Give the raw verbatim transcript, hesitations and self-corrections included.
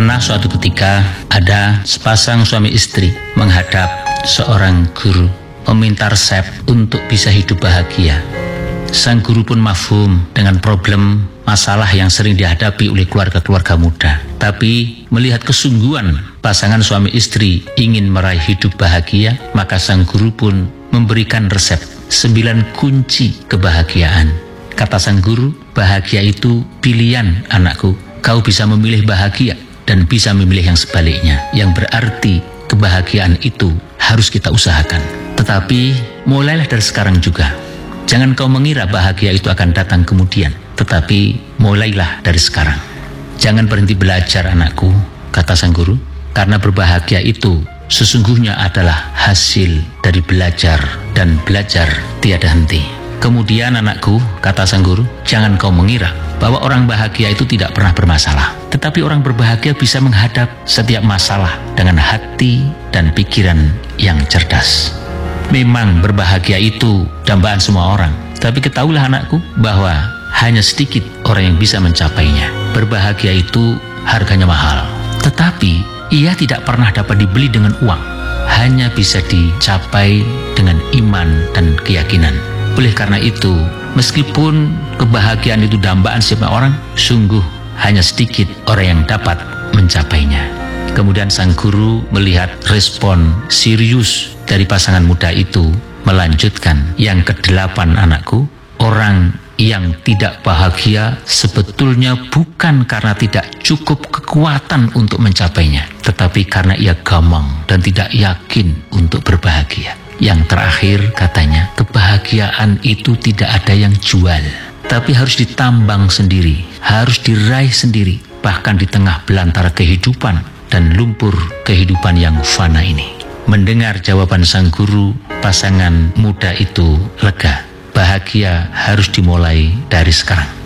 Pernah suatu ketika ada sepasang suami istri menghadap seorang guru, meminta resep untuk bisa hidup bahagia. Sang guru pun mafhum dengan problem masalah yang sering dihadapi oleh keluarga-keluarga muda. Tapi melihat kesungguhan pasangan suami istri ingin meraih hidup bahagia, maka sang guru pun memberikan resep sembilan kunci kebahagiaan. Kata sang guru, bahagia itu pilihan anakku. Kau bisa memilih bahagia dan bisa memilih yang sebaliknya, yang berarti kebahagiaan itu harus kita usahakan. Tetapi mulailah dari sekarang juga. Jangan kau mengira bahagia itu akan datang kemudian, tetapi mulailah dari sekarang. Jangan berhenti belajar anakku, kata sang guru, karena berbahagia itu sesungguhnya adalah hasil dari belajar, dan belajar tiada henti. Kemudian anakku, kata sang guru, jangan kau mengira bahwa orang bahagia itu tidak pernah bermasalah. Tetapi orang berbahagia bisa menghadap setiap masalah dengan hati dan pikiran yang cerdas. Memang berbahagia itu dambaan semua orang. Tapi ketahuilah anakku bahwa hanya sedikit orang yang bisa mencapainya. Berbahagia itu harganya mahal. Tetapi ia tidak pernah dapat dibeli dengan uang. Hanya bisa dicapai dengan iman dan keyakinan. Oleh karena itu, meskipun kebahagiaan itu dambaan setiap orang, sungguh hanya sedikit orang yang dapat mencapainya. Kemudian sang guru melihat respon serius dari pasangan muda itu, melanjutkan, yang kedelapan anakku, orang yang tidak bahagia sebetulnya bukan karena tidak cukup kekuatan untuk mencapainya, tetapi karena ia gamang dan tidak yakin untuk berbahagia. Yang terakhir katanya, kebahagiaan itu tidak ada yang jual, tapi harus ditambang sendiri, harus diraih sendiri, bahkan di tengah belantara kehidupan dan lumpur kehidupan yang fana ini. Mendengar jawaban sang guru, pasangan muda itu lega. Bahagia harus dimulai dari sekarang.